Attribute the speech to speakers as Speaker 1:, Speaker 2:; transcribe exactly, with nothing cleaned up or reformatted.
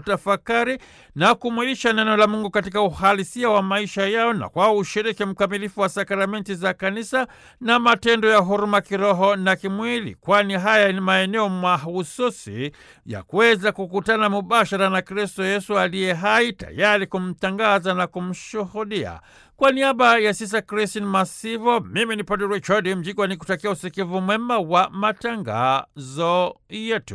Speaker 1: kutafakari na kumwilisha neno la Mungu katika uhalisia wa maisha yao na kwa ushiriki mkamilifu wa sakramenti za kanisa na matendo ya huruma kiroho na kimwili, kwani haya ni maeneo mahususi ya kuweza kukutana mubashara na Kristo Yesu aliye hai, tayari kumtangaza na kumshuhudia. Kwa niaba ya Sisa Kristin Masivo, mimi ni Padre Richard Mjigwa nikutakia usikivu mwema wa matangazo yetu.